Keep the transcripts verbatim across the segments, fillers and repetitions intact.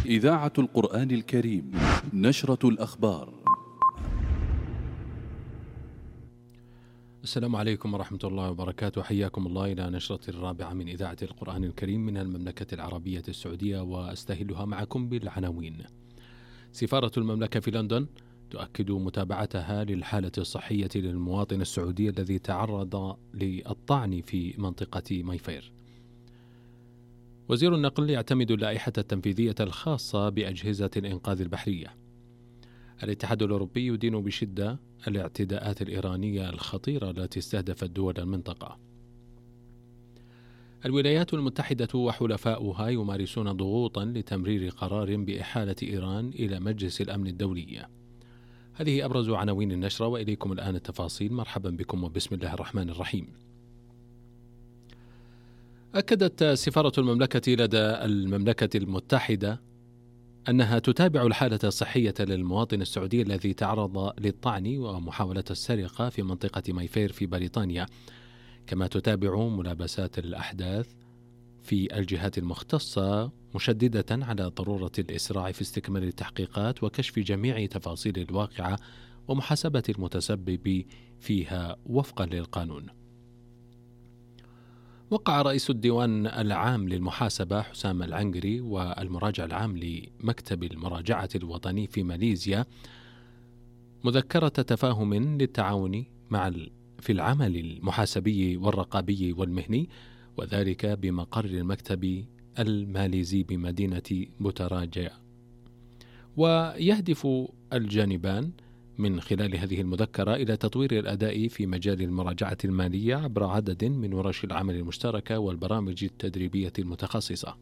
إذاعة القرآن الكريم، نشرة الأخبار. السلام عليكم ورحمة الله وبركاته، حياكم الله إلى نشرة الرابعة من إذاعة القرآن الكريم من المملكة العربية السعودية، وأستهلها معكم بالعناوين. سفارة المملكة في لندن تؤكد متابعتها للحالة الصحية للمواطن السعودي الذي تعرض للطعن في منطقة مايفير. وزير النقل يعتمد اللائحة التنفيذية الخاصة بأجهزة الإنقاذ البحرية. الاتحاد الأوروبي يدين بشدة الاعتداءات الإيرانية الخطيرة التي استهدفت دول المنطقة. الولايات المتحدة وحلفاؤها يمارسون ضغوطا لتمرير قرار بإحالة إيران إلى مجلس الأمن الدولي. هذه أبرز عناوين النشرة، وإليكم الآن التفاصيل. مرحبا بكم وبسم الله الرحمن الرحيم. أكدت سفارة المملكة لدى المملكة المتحدة أنها تتابع الحالة الصحية للمواطن السعودي الذي تعرض للطعن ومحاولة السرقة في منطقة مايفير في بريطانيا، كما تتابع ملابسات الأحداث في الجهات المختصة، مشددة على ضرورة الإسراع في استكمال التحقيقات وكشف جميع تفاصيل الواقعة ومحاسبة المتسبب فيها وفقا للقانون. وقع رئيس الديوان العام للمحاسبة حسام العنقري والمراجع العام لمكتب المراجعة الوطني في ماليزيا مذكرة تفاهم للتعاون مع في العمل المحاسبي والرقابي والمهني، وذلك بمقر المكتب الماليزي بمدينة بوتراجيا. ويهدف الجانبان من خلال هذه المذكرة إلى تطوير الأداء في مجال المراجعة المالية عبر عدد من ورش العمل المشتركة والبرامج التدريبية المتخصصة.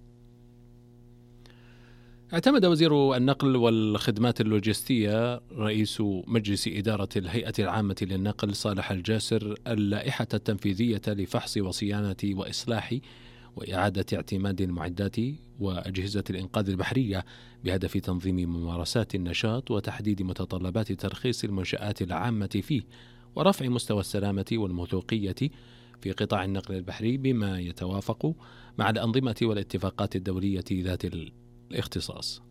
اعتمد وزير النقل والخدمات اللوجستية رئيس مجلس إدارة الهيئة العامة للنقل صالح الجاسر اللائحة التنفيذية لفحص وصيانة وإصلاح وإعادة اعتماد المعدات وأجهزة الإنقاذ البحرية بهدف تنظيم ممارسات النشاط وتحديد متطلبات ترخيص المنشآت العامة فيه ورفع مستوى السلامة والموثوقية في قطاع النقل البحري بما يتوافق مع الأنظمة والاتفاقات الدولية ذات الاختصاص.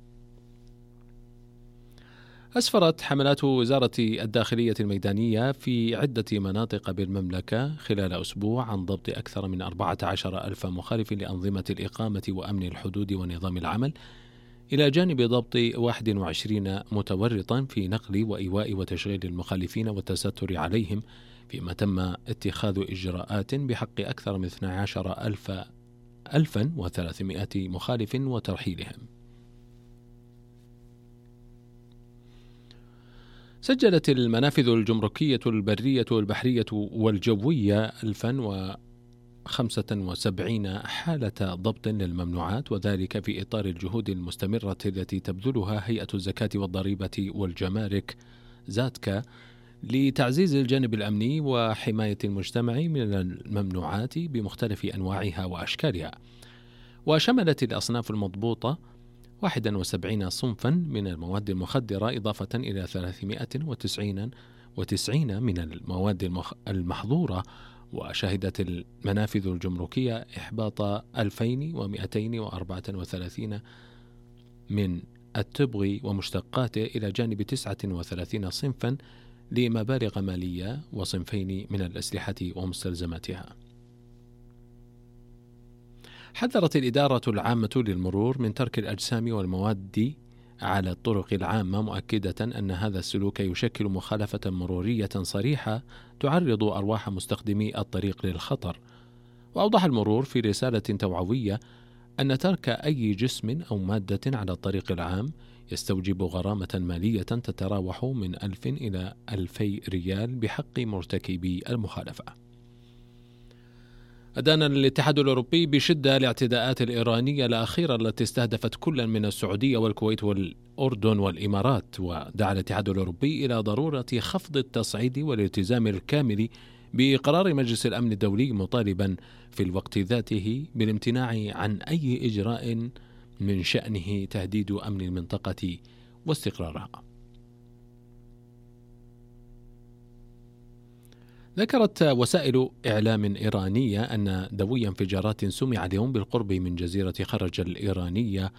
أسفرت حملات وزارة الداخلية الميدانية في عدة مناطق بالمملكة خلال أسبوع عن ضبط أكثر من أربعة عشر ألف مخالف لأنظمة الإقامة وأمن الحدود ونظام العمل، إلى جانب ضبط واحد وعشرين متورطا في نقل وإيواء وتشغيل المخالفين والتستر عليهم، فيما تم اتخاذ إجراءات بحق أكثر من اثني عشر ألف ألفا وثلاثمائة مخالف وترحيلهم. سجلت المنافذ الجمركية البرية والبحرية والجوية ألف وخمسة وسبعين حالة ضبط للممنوعات، وذلك في إطار الجهود المستمرة التي تبذلها هيئة الزكاة والضريبة والجمارك زاتكا لتعزيز الجانب الأمني وحماية المجتمع من الممنوعات بمختلف أنواعها وأشكالها. وشملت الأصناف المضبوطة واحد وسبعين صنفا من المواد المخدرة، إضافة إلى ثلاثمائة وتسعين من المواد المحظورة. وشهدت المنافذ الجمركية إحباط ألفين ومئتين وأربعة وثلاثين من التبغ ومشتقاته، إلى جانب تسعة وثلاثين صنفا لمبالغ مالية وصنفين من الأسلحة ومستلزماتها. حذرت الإدارة العامة للمرور من ترك الأجسام والمواد على الطرق العامة، مؤكدة أن هذا السلوك يشكل مخالفة مرورية صريحة تعرض أرواح مستخدمي الطريق للخطر. وأوضح المرور في رسالة توعوية أن ترك أي جسم أو مادة على الطريق العام يستوجب غرامة مالية تتراوح من ألف إلى ألفي ريال بحق مرتكبي المخالفة. أدان الاتحاد الأوروبي بشدة الاعتداءات الإيرانية الأخيرة التي استهدفت كل من السعودية والكويت والأردن والإمارات، ودعا الاتحاد الأوروبي إلى ضرورة خفض التصعيد والالتزام الكامل بقرار مجلس الأمن الدولي، مطالبا في الوقت ذاته بالامتناع عن أي إجراء من شأنه تهديد أمن المنطقة واستقرارها. ذكرت وسائل إعلام إيرانية أن دوي انفجارات سمع اليوم بالقرب من جزيرة خرج الإيرانية